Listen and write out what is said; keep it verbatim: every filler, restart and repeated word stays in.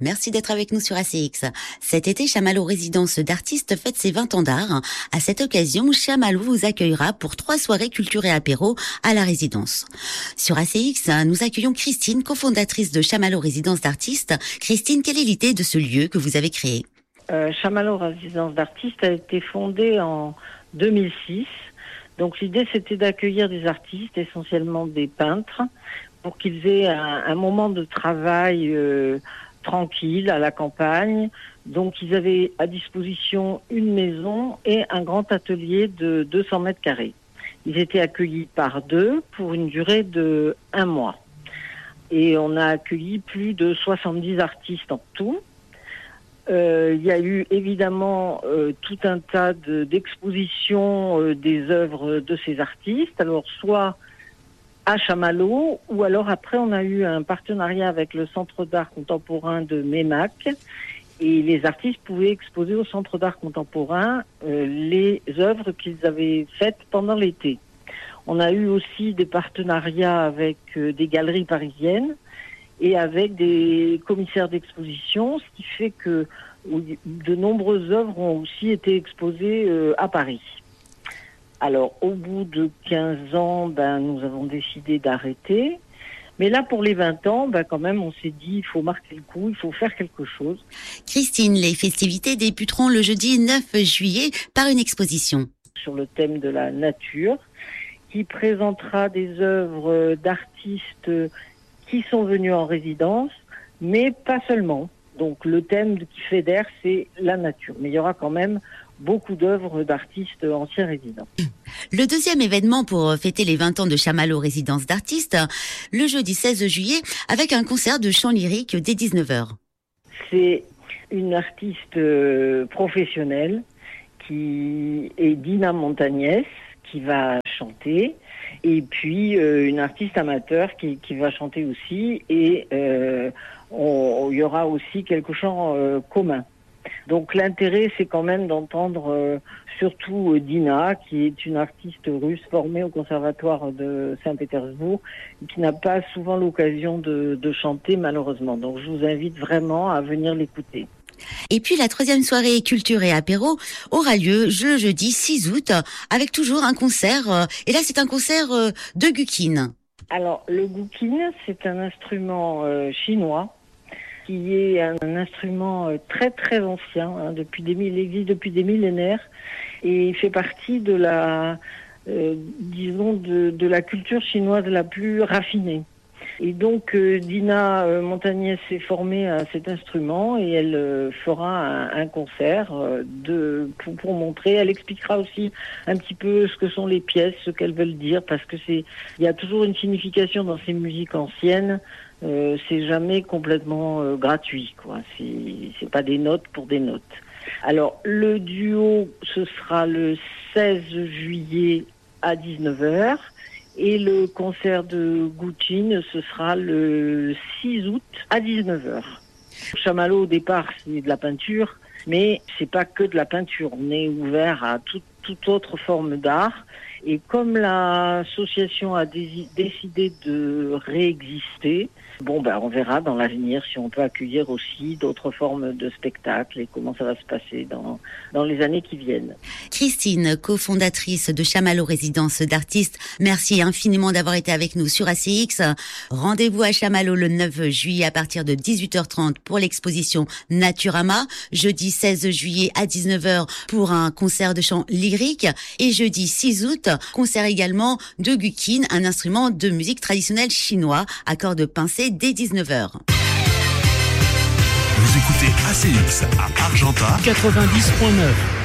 Merci d'être avec nous sur A C X. Cet été, Chamallow Résidence d'artistes fête ses vingt ans d'art. À cette occasion, Chamallow vous accueillera pour trois soirées culture et apéro à la résidence. Sur A C X, nous accueillons Christine, cofondatrice de Chamallow Résidence d'artistes. Christine, quelle est l'idée de ce lieu que vous avez créé ? euh, Chamallow Résidence d'artistes a été fondée en deux mille six. Donc l'idée, c'était d'accueillir des artistes, essentiellement des peintres, pour qu'ils aient un, un moment de travail euh, tranquille à la campagne. Donc ils avaient à disposition une maison et un grand atelier de deux cents mètres carrés. Ils étaient accueillis par deux pour une durée de un mois. Et on a accueilli plus de soixante-dix artistes en tout. Euh, il y a eu évidemment euh, tout un tas de, d'expositions euh, des œuvres de ces artistes. Alors soit à Chamallow, ou alors après on a eu un partenariat avec le Centre d'art contemporain de Meymac, et les artistes pouvaient exposer au Centre d'art contemporain euh, les œuvres qu'ils avaient faites pendant l'été. On a eu aussi des partenariats avec euh, des galeries parisiennes et avec des commissaires d'exposition, ce qui fait que de nombreuses œuvres ont aussi été exposées euh, à Paris. Alors, au bout de quinze ans, ben, nous avons décidé d'arrêter. Mais là, pour les vingt ans, ben, quand même, on s'est dit, il faut marquer le coup, il faut faire quelque chose. Christine, les festivités débuteront le jeudi neuf juillet par une exposition sur le thème de la nature, qui présentera des œuvres d'artistes qui sont venus en résidence, mais pas seulement. Donc le thème qui fédère, c'est la nature. Mais il y aura quand même beaucoup d'œuvres d'artistes anciens résidents. Le deuxième événement pour fêter les vingt ans de Chamallow Résidence d'artistes, le jeudi seize juillet, avec un concert de chant lyrique dès dix-neuf heures. C'est une artiste professionnelle qui est Dina Montagnès, qui va chanter, et puis euh, une artiste amateur qui, qui va chanter aussi, et euh, on, il y aura aussi quelques chants euh, communs. Donc l'intérêt, c'est quand même d'entendre euh, surtout euh, Dina, qui est une artiste russe formée au conservatoire de Saint-Pétersbourg, qui n'a pas souvent l'occasion de, de chanter malheureusement. Donc je vous invite vraiment à venir l'écouter. Et puis la troisième soirée culture et apéro aura lieu le jeudi six août avec toujours un concert. Et là, c'est un concert de guqin. Alors, le guqin, c'est un instrument euh, chinois qui est un, un instrument euh, très très ancien. Hein, depuis des, il existe depuis des millénaires et il fait partie de la, euh, disons, de, de la culture chinoise la plus raffinée. Et donc euh, Dina euh, Montagnès s'est formée à cet instrument et elle euh, fera un, un concert euh, de, pour, pour montrer. Elle expliquera aussi un petit peu ce que sont les pièces, ce qu'elles veulent dire, parce que c'est, il y a toujours une signification dans ces musiques anciennes. Euh, c'est jamais complètement euh, gratuit, quoi. C'est, c'est pas des notes pour des notes. Alors le duo, ce sera le seize juillet à dix-neuf heures. Et le concert de guqin, ce sera le six août à dix-neuf heures. Chamallow, au départ, c'est de la peinture, mais c'est pas que de la peinture. On est ouvert à tout, toute autre forme d'art. Et comme l'association a dé- décidé de réexister, bon, ben, on verra dans l'avenir si on peut accueillir aussi d'autres formes de spectacles et comment ça va se passer dans, dans les années qui viennent. Christine, cofondatrice de Chamallow Résidence d'artistes, merci infiniment d'avoir été avec nous sur A C X. Rendez-vous à Chamallow le neuf juillet à partir de dix-huit heures trente pour l'exposition Naturama, jeudi seize juillet à dix-neuf heures pour un concert de chant lyrique et jeudi six août, concert également de guqin, un instrument de musique traditionnelle chinois à cordes pincées dès dix-neuf heures. Vous écoutez A C X à Argentat quatre-vingt-dix point neuf.